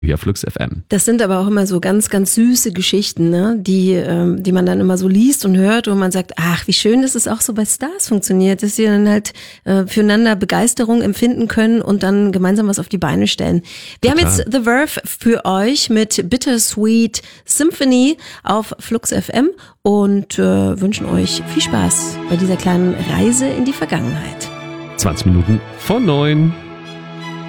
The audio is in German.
Hier Flux FM. Das sind aber auch immer so ganz, ganz süße Geschichten, ne? Die man dann immer so liest und hört und man sagt, ach, wie schön, dass es auch so bei Stars funktioniert, dass sie dann halt füreinander Begeisterung empfinden können und dann gemeinsam was auf die Beine stellen. Wir haben jetzt The Verve für euch mit Bittersweet Symphony auf Flux FM und wünschen euch viel Spaß bei dieser kleinen Reise in die Vergangenheit. 20 Minuten vor 9.